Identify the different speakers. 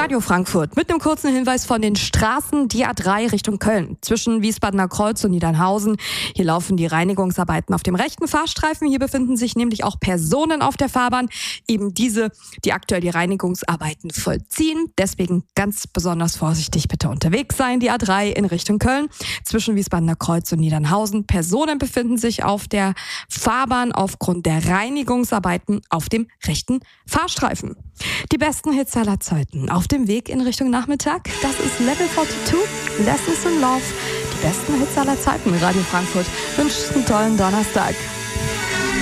Speaker 1: Radio Frankfurt mit einem kurzen Hinweis von den Straßen, die A3 Richtung Köln. Zwischen Wiesbadener Kreuz und Niedernhausen. Hier laufen die Reinigungsarbeiten auf dem rechten Fahrstreifen. Hier befinden sich nämlich auch Personen auf der Fahrbahn. Eben diese, die aktuell die Reinigungsarbeiten vollziehen. Deswegen ganz besonders vorsichtig bitte unterwegs sein. Die A3 in Richtung Köln. Zwischen Wiesbadener Kreuz und Niedernhausen. Personen befinden sich auf der Fahrbahn aufgrund der Reinigungsarbeiten auf dem rechten Fahrstreifen. Die besten Hits aller Zeiten auf dem Weg in Richtung Nachmittag. Das ist Level 42, Lessons in Love. Die besten Hits aller Zeiten. Radio Frankfurt wünscht einen tollen Donnerstag.